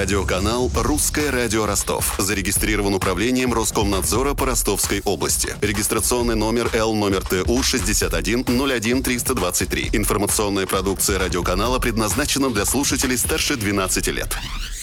Радиоканал «Русское радио Ростов». Зарегистрирован управлением Роскомнадзора по Ростовской области. Регистрационный номер ЛТУ 6101323. Информационная продукция радиоканала предназначена для слушателей старше 12 лет.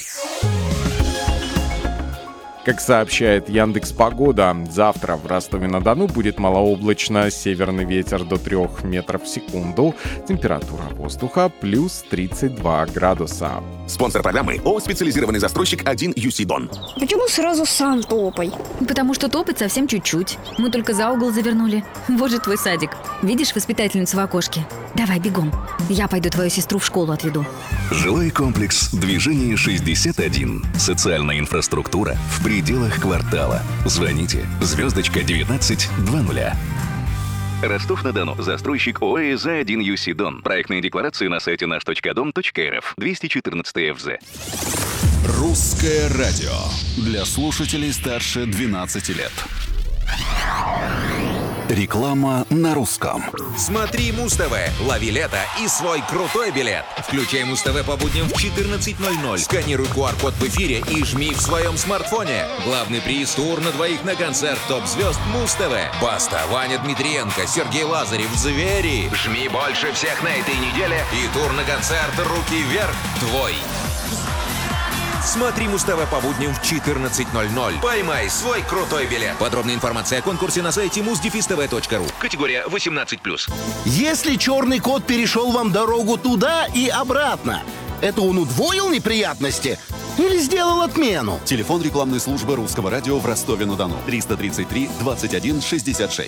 Как сообщает Яндекс.Погода, завтра в Ростове-на-Дону будет малооблачно, северный ветер до 3 метров в секунду, температура воздуха плюс 32 градуса. Спонсор программы ООО «Специализированный застройщик 1UC Дон». Почему сразу сам топай? Потому что топать совсем чуть-чуть. Мы только за угол завернули. Вот же твой садик. Видишь воспитательницу в окошке? Давай бегом. Я пойду твою сестру в школу отведу. Жилой комплекс «Движение 61». Социальная инфраструктура в пределах квартала. Звоните *1920. Ростов-на-Дону. Застройщик ОАЭ «За1ЮСИ Дон». Проектные декларации на сайте наш.дом.рф. 214 ФЗ. Русское радио. Для слушателей старше 12 лет. Реклама на русском. Смотри Муз-ТВ, лови лето и свой крутой билет. Включай Муз-ТВ по будням в 14:00. Сканируй QR-код в эфире и жми в своем смартфоне. Главный приз — тур на двоих на концерт топ-звезд Муз-ТВ. Баста, Ваня Дмитриенко, Сергей Лазарев, Звери. Жми больше всех на этой неделе и тур на концерт «Руки вверх» твой. Смотри Муз-ТВ по будням в 14:00. Поймай свой крутой билет. Подробная информация о конкурсе на сайте muzdefistv.ru. Категория 18+. Если черный кот перешел вам дорогу туда и обратно, это он удвоил неприятности или сделал отмену? Телефон рекламной службы Русского радио в Ростове-на-Дону. 333 21 66.